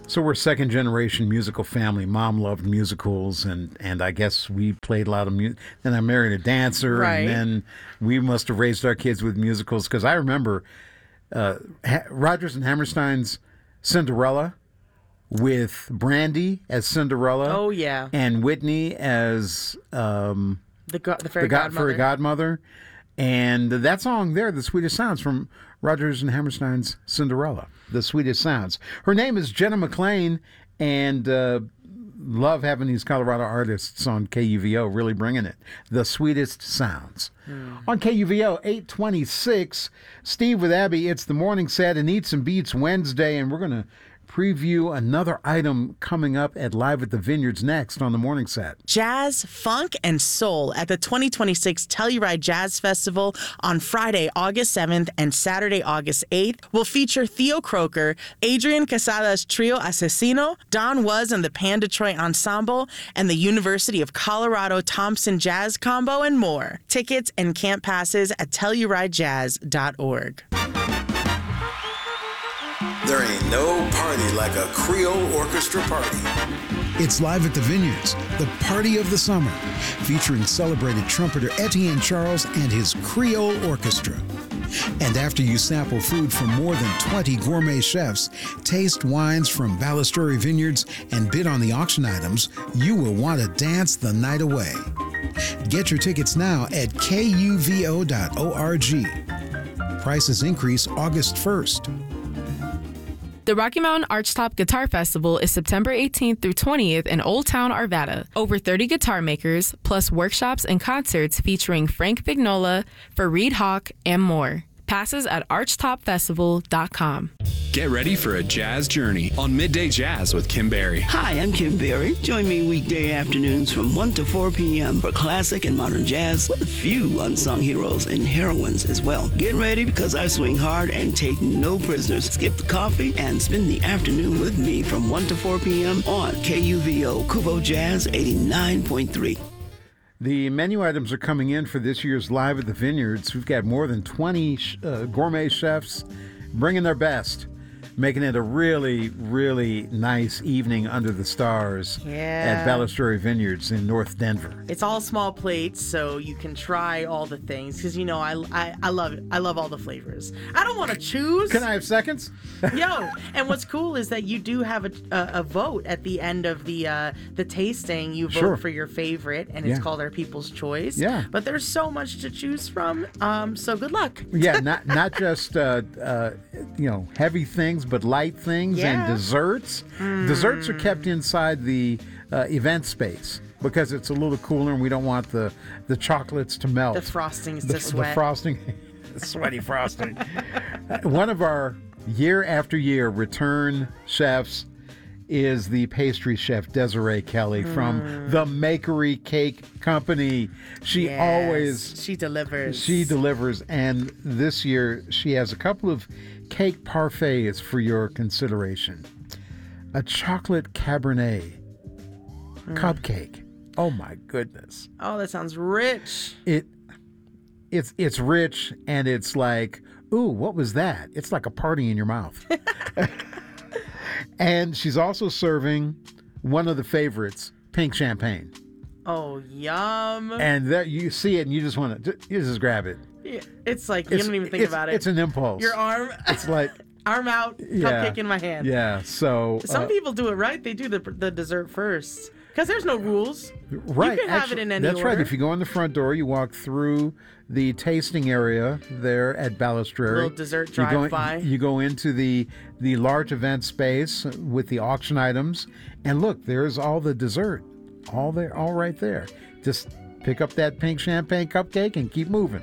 So we're second generation musical family. Mom loved musicals, and I guess we played a lot of music. Then I married a dancer, Right. and then we must have raised our kids with musicals. Because I remember Rodgers and Hammerstein's Cinderella with Brandy as Cinderella. Oh, yeah. And Whitney as The fairy the godmother. fairy godmother. And that song there, The Sweetest Sounds, from Rodgers and Hammerstein's Cinderella, The Sweetest Sounds. Her name is Jenna McLean, and love having these Colorado artists on KUVO, really bringing it. The Sweetest Sounds. On KUVO 826, Steve with Abby, it's the morning set and Eats and Beats Wednesday, and we're going to preview another item coming up at Live at the Vineyards next on the morning set. Jazz, funk, and soul at the 2026 Telluride Jazz Festival on Friday, August 7th and Saturday, August 8th will feature Theo Croker, Adrian Casada's Trio Asesino, Don Was and the Pan Detroit Ensemble, and the University of Colorado Thompson Jazz Combo, and more. Tickets and camp passes at TellurideJazz.org. There ain't no party like a Creole orchestra party. It's Live at the Vineyards, the party of the summer, featuring celebrated trumpeter Etienne Charles and his Creole Orchestra. And after you sample food from more than 20 gourmet chefs, taste wines from Balistreri Vineyards, and bid on the auction items, you will want to dance the night away. Get your tickets now at kuvo.org. Prices increase August 1st. The Rocky Mountain Archtop Guitar Festival is September 18th through 20th in Old Town, Arvada. Over 30 guitar makers, plus workshops and concerts featuring Frank Vignola, Fareed Hawk, and more. Passes at archtopfestival.com. Get ready for a jazz journey on Midday Jazz with Kim Berry. Hi, I'm Kim Berry. Join me weekday afternoons from 1 to 4 p.m. for classic and modern jazz with a few unsung heroes and heroines as well. Get ready because I swing hard and take no prisoners. Skip the coffee and spend the afternoon with me from 1 to 4 p.m. on KUVO Kuvo Jazz 89.3. The menu items are coming in for this year's Live at the Vineyards. We've got more than 20 gourmet chefs bringing their best, making it a really, really nice evening under the stars at Balistreri Vineyards in North Denver. It's all small plates, so you can try all the things, because, you know, I love it. I love all the flavors. I don't want to choose. Can I have seconds? Yo, and what's cool is that you do have a vote at the end of the tasting. You vote Sure. for your favorite, and it's Yeah. called our People's Choice. Yeah. But there's so much to choose from, so good luck. Yeah, not just heavy things, but light things and Yeah. desserts. Desserts are kept inside the event space because it's a little cooler, and we don't want the chocolates to melt. The frostings The to sweat. The frosting, sweaty frosting. One of our year after year return chefs is the pastry chef Desiree Kelly from the Makery Cake Company. She delivers. She delivers, and this year she has a couple of cake parfaits for your consideration. A chocolate Cabernet cupcake. Oh my goodness. Oh, that sounds rich. It's rich, and it's like, ooh, what was that? It's like a party in your mouth. And she's also serving one of the favorites, pink champagne. Oh, yum. And there you see it, and you just want to just grab it. Yeah, it's like, you don't even think about it. It's an impulse. Your arm. It's like arm out, cupcake in my hand. Yeah, so Some people do it right. They do the dessert first. Because there's no rules. Right. You can have it in any That's order. right. If you go in the front door, you walk through the tasting area there at Balistreri. Little dessert You go- drive-by. You go into the large event space with the auction items, and look, there's all the dessert, all right there. Just pick up that pink champagne cupcake and keep moving.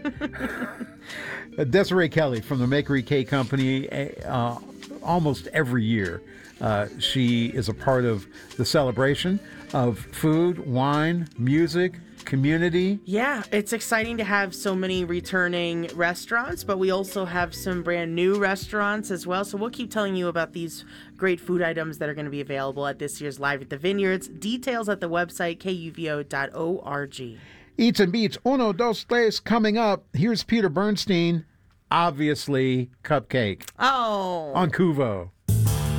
Desiree Kelly from the Makery Cake Company, almost every year. She is a part of the celebration of food, wine, music, community. Yeah, it's exciting to have so many returning restaurants, but we also have some brand new restaurants as well. So we'll keep telling you about these great food items that are going to be available at this year's Live at the Vineyards. Details at the website kuvo.org. Eats and Beats, Uno, Dos, Tres, coming up. Here's Peter Bernstein, obviously Cupcake Oh. on Kuvo.